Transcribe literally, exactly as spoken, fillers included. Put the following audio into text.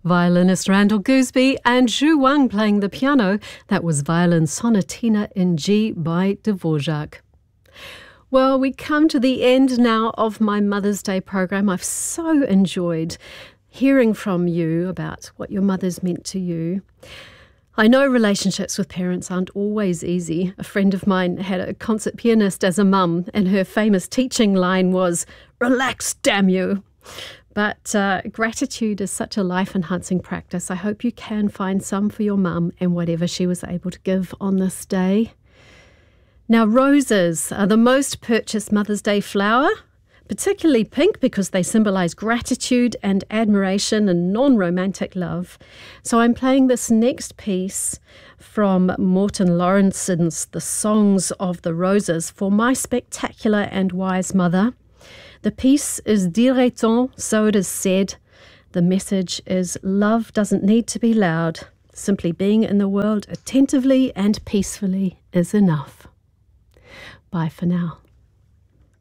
Violinist Randall Gooseby and Zhu Wang playing the piano. That was Violin Sonatina in G by Dvorak. Well, we come to the end now of my Mother's Day program. I've so enjoyed hearing from you about what your mother's meant to you. I know relationships with parents aren't always easy. A friend of mine had a concert pianist as a mum, and her famous teaching line was, "Relax, damn you." But uh, gratitude is such a life-enhancing practice. I hope you can find some for your mum and whatever she was able to give on this day. Now, roses are the most purchased Mother's Day flower, particularly pink because they symbolise gratitude and admiration and non-romantic love. So I'm playing this next piece from Morten Lorenson's The Songs of the Roses for my spectacular and wise mother. The piece is Dirait-on, so it is said. The message is love doesn't need to be loud. Simply being in the world attentively and peacefully is enough. Bye for now.